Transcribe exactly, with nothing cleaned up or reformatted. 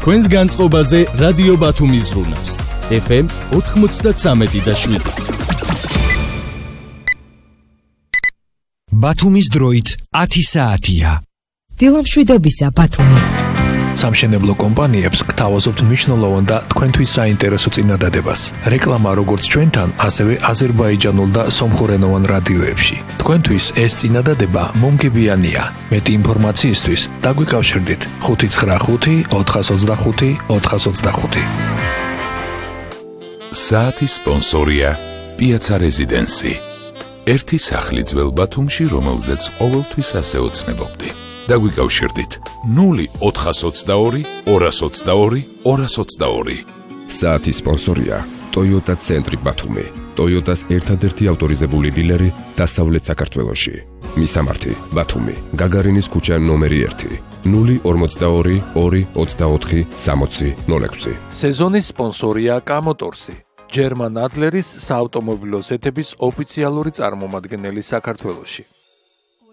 თქვენს განწყობაზე რადიო ბათუმი ზრუნავს. ეფ ემ ოთხმოცდათსამეტი და შვიდი. ბათუმის დროით ათი საათია. დილამშვიდობისა ბათუმი. სამშენებლო კომპანიებს გთავაზობთ მნიშვნელოვან და თქვენთვის საინტერესო წინადადებას. რეკლამა როგორც ჩვენთან, ასევე აზერბაიჯანულ და სომხურენოვან რადიოებში. თქვენთვის ეს წინადადება მომგებიანია. მეტი ინფორმაციისთვის დაგვიკავშირდით ხუთი ცხრა ხუთი ოთხას ოცდახუთი ოთხას ოცდახუთი. საათის სპონსორია პიაცა რეზიდენსი. ერთი სახლი ძველ ბათუმში, რომელზეც ყოველთვის ასე ოცნებობდი. დაგვიკავშირდით ნული ოთხას ოცდაორი ორას ოცდაორი ორას ოცდაორი. საათის სპონსორია Toyota ცენტრი ბათუმი. Toyotas ერთადერთი ავტორიზებული დილერი დასავლეთ საქართველოში. მისამართი ბათუმი, გაგარინის ქუჩა ნომერი ერთი, ნული ორმოცდაორი ორი ოცდაოთხი სამოცი ნული ექვსი. სეზონის სპონსორია კამოტორსი. ჯერმან ადლერის საავტომობილო ზეთების ოფიციალური წარმომადგენელი საქართველოში.